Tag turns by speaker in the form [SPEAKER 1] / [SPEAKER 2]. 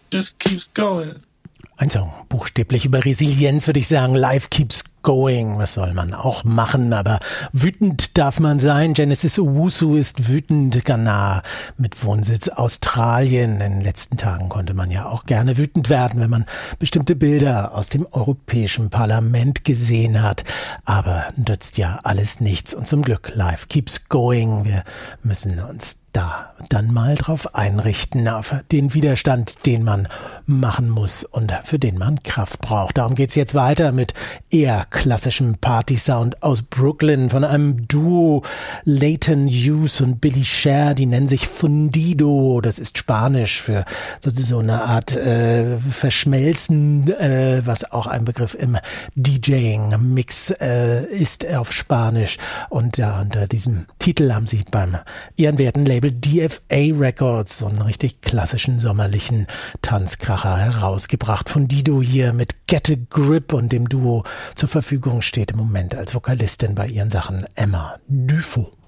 [SPEAKER 1] just keeps going.
[SPEAKER 2] Ein Song, buchstäblich über Resilienz, würde ich sagen. Life keeps going. Was soll man auch machen? Aber wütend darf man sein. Genesis Owusu ist wütend. Ghana mit Wohnsitz Australien. In den letzten Tagen konnte man ja auch gerne wütend werden, wenn man bestimmte Bilder aus dem Europäischen Parlament gesehen hat. Aber nützt ja alles nichts. Und zum Glück, life keeps going. Wir müssen uns da dann mal drauf einrichten, auf den Widerstand, den man machen muss und für den man Kraft braucht. Darum geht's jetzt weiter mit eher klassischem Party-Sound aus Brooklyn von einem Duo, Leighton Hughes und Billy Sher, die nennen sich Fundido. Das ist Spanisch für so eine Art Verschmelzen, was auch ein Begriff im DJing-Mix ist auf Spanisch. Und ja, unter diesem Titel haben sie beim ehrenwerten Label DFA Records so einen richtig klassischen sommerlichen Tanzkracher herausgebracht. Fundido hier mit Get a Grip, und dem Duo zur Verfügung steht im Moment als Vokalistin bei ihren Sachen Emma Dufault.